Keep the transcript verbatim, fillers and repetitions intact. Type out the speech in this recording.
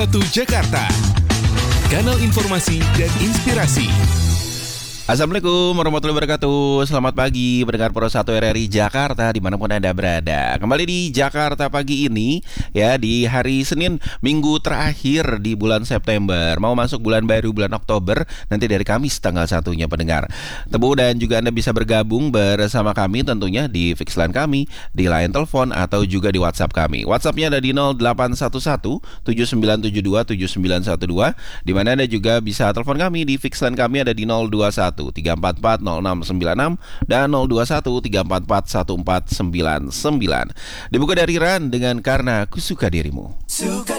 Satu Jakarta, kanal informasi dan inspirasi. Assalamualaikum warahmatullahi wabarakatuh. Selamat pagi pendengar Pro satu R R I Jakarta dimanapun Anda berada. Kembali di Jakarta pagi ini ya, di hari Senin minggu terakhir di bulan September. Mau masuk bulan baru bulan Oktober, nanti dari Kamis tanggal satunya pendengar. Tebu dan juga Anda bisa bergabung bersama kami tentunya di fixline kami, di line telepon atau juga di WhatsApp kami. WhatsAppnya ada di nol delapan satu satu tujuh sembilan tujuh dua tujuh sembilan satu dua, di mana Anda juga bisa telepon kami di fixline kami ada di nol dua satu tiga empat empat nol enam sembilan enam dan nol dua satu tiga empat empat satu empat sembilan sembilan. Dibuka dari Ran dengan Karena Ku Suka Dirimu. Suka